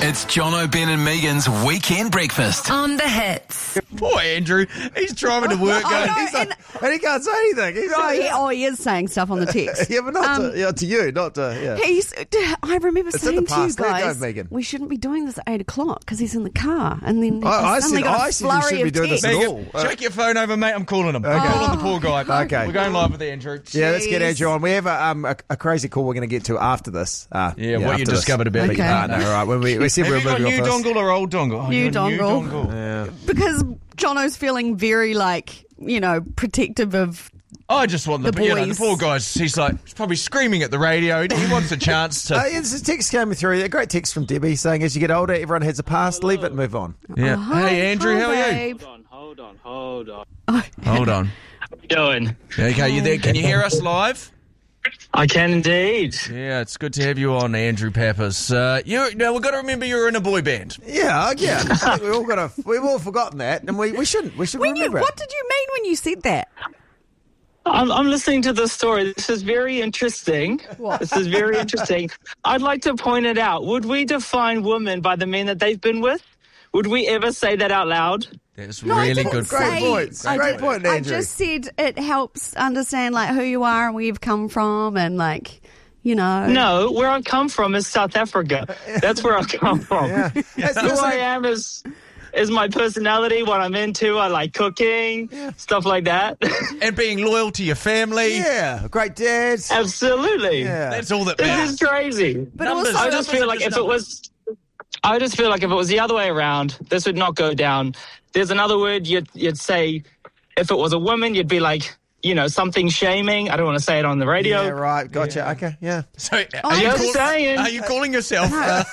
It's Jono, Ben and Megan's Weekend Breakfast. On the Hits. Poor Andrew. He's driving to work going, And he can't say anything. He is saying stuff on the text. Yeah, but not to you, not to... Yeah. I remember It's saying in the to you past. There you guys, go, Megan. we shouldn't be doing this at 8 o'clock because he's in the car. And then I suddenly said got a you flurry shouldn't be of doing this text. at all. Megan, check your phone over, mate. I'm calling him. I'm calling the poor guy. Okay. We're going live with Andrew. Yeah, let's get Jeez. Andrew on. We have a crazy call we're going to get to after this. What you after discovered about Okay. your partner. No, right. When we said Have we're you got moving new off this. dongle or old dongle? Oh, New you got a dongle. Yeah. Because Jono's feeling very, protective of... I just want the boys. poor guys. He's probably screaming at the radio. He wants a chance to. There's a text came through, a great text from Debbie saying, as you get older, everyone has a past, leave it and move on. Yeah. Hi, Hey, Andrew, hi, how are you? babe. Hold on. Hold on. How you doing? Okay, you there? Can you hear us live? I can indeed. Yeah, it's good to have you on, Andrew Pappas. We've got to remember you're in a boy band. Yeah. I think we've all forgotten that, and we shouldn't. We should remember What it. did you mean when you said that? I'm listening to this story. This is very interesting. This is very interesting. I'd like to point it out. Would we define women by the men that they've been with? Would we ever say that out loud? That's No, I really didn't good. Great say- point. I Great did- point, I Andrew. just said it helps understand who you are and where you've come from and No, where I come from is South Africa. That's where I come from. Yeah. Who I am is my personality, what I'm into. I like cooking, stuff like that. And being loyal to your family. Yeah, great dad. Absolutely. Yeah. That's all that This matters. is crazy. But Numbers. also, I just feel like if it was the other way around, this would not go down. There's another word you'd say. If it was a woman, you'd be like, something shaming. I don't want to say it on the radio. Yeah, right. Gotcha. Okay, yeah. So, Just saying. are you calling yourself?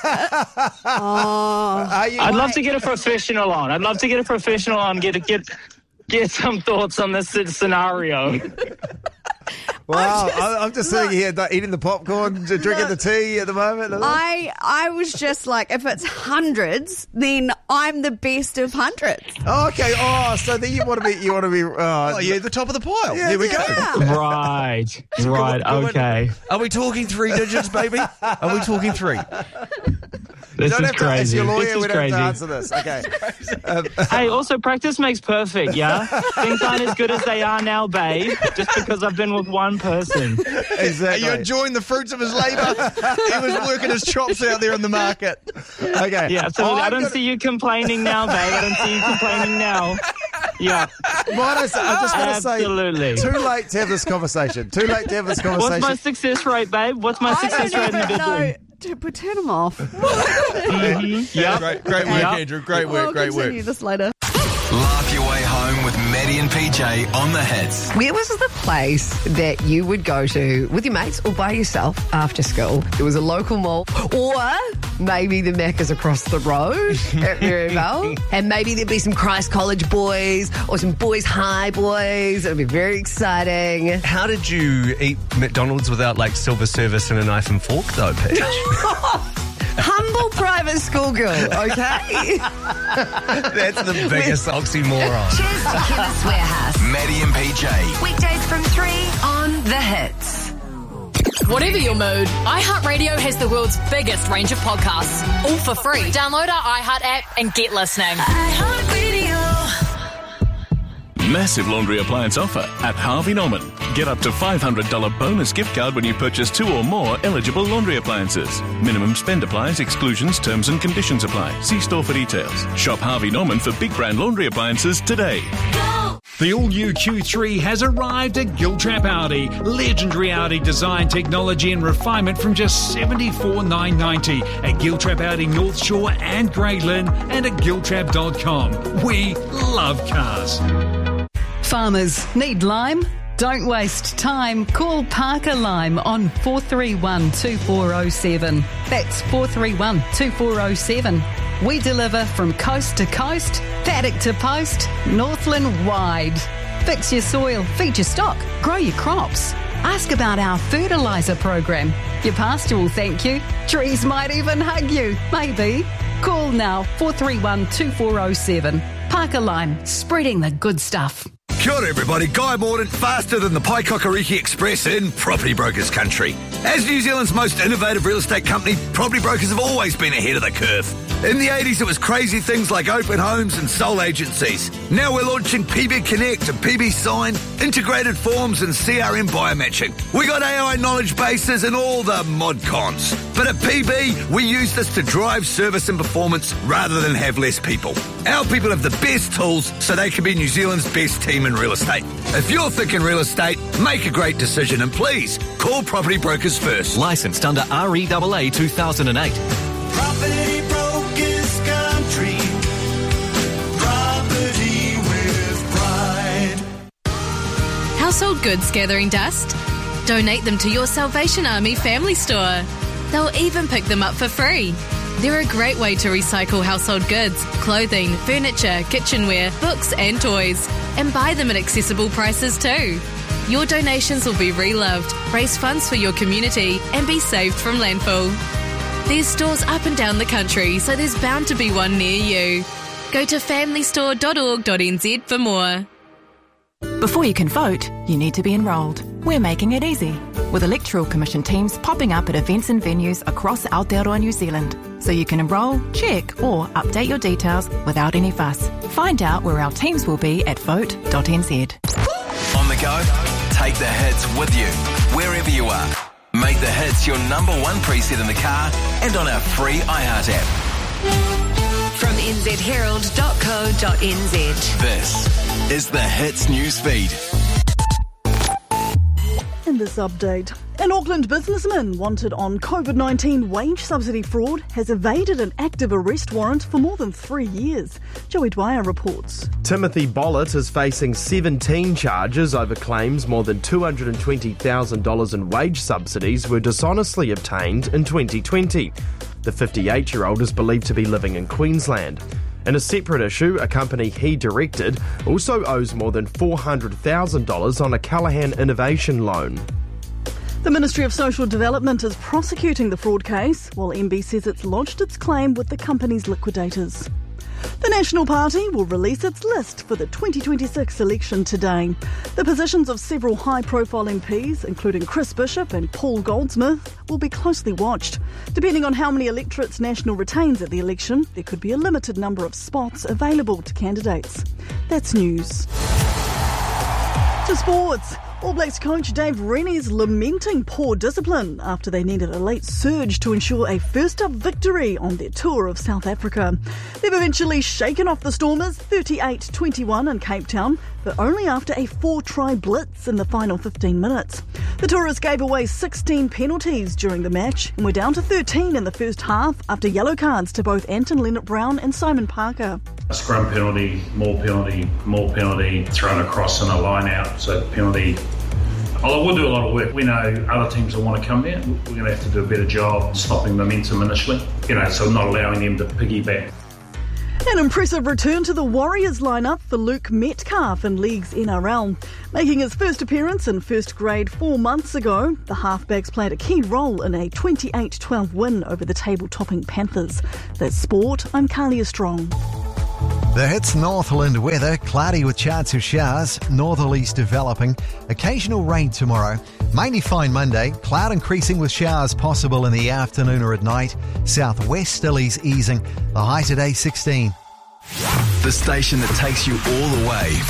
I'd love to get a professional on. Get some thoughts on this scenario. Wow, I'm just sitting here eating the popcorn, drinking the tea at the moment. I was just like, if it's hundreds, then I'm the best of hundreds. Oh, okay. Oh, so then you want to be. Oh, yeah, the top of the pile. Yeah, There we yeah. go. Right. Okay. Are we talking 3 digits, baby? Are we talking 3? This don't is have to ask crazy. your lawyer. This We is don't crazy. have to answer this. Okay. Hey, also practice makes perfect, yeah? Things aren't as good as they are now, babe, just because I've been with one person. Exactly. Are you enjoying the fruits of his labour? He was working his chops out there in the market. Okay. Yeah, absolutely. I don't see you complaining now, babe. I don't see you complaining now. Yeah, I'm just going to say, absolutely. too late to have this conversation. What's my success rate, babe? What's my success rate in the bedroom? Turn them off. Yeah. Great work, Andrew. Great work. We'll continue this later. Laugh your way home with Maddie and PJ on the Hits. Where was the place that you would go to with your mates or by yourself after school? It was a local mall, or maybe the Macca's across the road at Maryvale, and maybe there'd be some Christ College boys or some Boys High boys. It would be very exciting. How did you eat McDonald's without silver service and a knife and fork though, Paige? Humble private school girl, okay? That's the biggest oxymoron. Cheers to Chemist Warehouse. Maddie and PJ. Weekdays from 3 on The Hits. Whatever your mood, iHeartRadio has the world's biggest range of podcasts, all for free. Download our iHeart app and get listening. Massive laundry appliance offer at Harvey Norman. Get up to $500 bonus gift card when you purchase 2 or more eligible laundry appliances. Minimum spend applies, exclusions, terms and conditions apply. See store for details. Shop Harvey Norman for big brand laundry appliances today. The all-new Q3 has arrived at Giltrap Audi. Legendary Audi design, technology and refinement from just $74,990 at Giltrap Audi North Shore and Graylin and at giltrap.com. We love cars. Farmers need lime? Don't waste time. Call Parker Lime on 431-2407. That's 431-2407. We deliver from coast to coast, paddock to post, Northland wide. Fix your soil, feed your stock, grow your crops. Ask about our fertiliser program. Your pasture will thank you. Trees might even hug you. Maybe. Call now 431-2407. Parker Lime, spreading the good stuff. Kia ora everybody, Guy Mordaunt, faster than the Pai Kokoriki Express in Property Brokers Country. As New Zealand's most innovative real estate company, Property Brokers have always been ahead of the curve. In the 80s, it was crazy things like open homes and sole agencies. Now we're launching PB Connect and PB Sign, integrated forms and CRM biomatching. We got AI knowledge bases and all the mod cons. But at PB, we use this to drive service and performance rather than have less people. Our people have the best tools so they can be New Zealand's best team in real estate. If you're thinking real estate, make a great decision and please call Property Brokers first. Licensed under REAA 2008. Property Brokers Country. Property with pride. Household goods gathering dust? Donate them to your Salvation Army family store. They'll even pick them up for free. They're a great way to recycle household goods, clothing, furniture, kitchenware, books and toys, and buy them at accessible prices too. Your donations will be reloved, raise funds for your community, and be saved from landfill. There's stores up and down the country, so there's bound to be one near you. Go to familystore.org.nz for more. Before you can vote, you need to be enrolled. We're making it easy, with Electoral Commission teams popping up at events and venues across Aotearoa New Zealand, so you can enrol, check or update your details without any fuss. Find out where our teams will be at vote.nz. On the go, take the hits with you, wherever you are. Make the hits your number one preset in the car and on our free iHeart app. From nzherald.co.nz. This is the Hits News Feed. In this update, an Auckland businessman wanted on COVID-19 wage subsidy fraud has evaded an active arrest warrant for more than 3 years. Joey Dwyer reports. Timothy Bollett is facing 17 charges over claims more than $220,000 in wage subsidies were dishonestly obtained in 2020. The 58-year-old is believed to be living in Queensland. In a separate issue, a company he directed also owes more than $400,000 on a Callaghan Innovation loan. The Ministry of Social Development is prosecuting the fraud case, while MB says it's lodged its claim with the company's liquidators. The National Party will release its list for the 2026 election today. The positions of several high-profile MPs, including Chris Bishop and Paul Goldsmith, will be closely watched. Depending on how many electorates National retains at the election, there could be a limited number of spots available to candidates. That's news. To sports. All Blacks coach Dave Rennie's lamenting poor discipline after they needed a late surge to ensure a first-up victory on their tour of South Africa. They've eventually shaken off the Stormers 38-21 in Cape Town, but only after a 4-try blitz in the final 15 minutes. The Tourists gave away 16 penalties during the match and were down to 13 in the first half after yellow cards to both Anton Leonard-Brown and Simon Parker. A scrum penalty, more penalty, thrown across and a line out, so penalty. Well, we'll do a lot of work. We know other teams will want to come there. We're going to have to do a better job stopping momentum initially, so not allowing them to piggyback. An impressive return to the Warriors lineup for Luke Metcalf in League's NRL. Making his first appearance in first grade 4 months ago, the halfbacks played a key role in a 28-12 win over the table-topping Panthers. That's sport. I'm Carlia Strong. The Hits Northland weather, cloudy with chance of showers, northerlies developing, occasional rain tomorrow, mainly fine Monday, cloud increasing with showers possible in the afternoon or at night, southwesterlies easing, the high today 16. The station that takes you all the way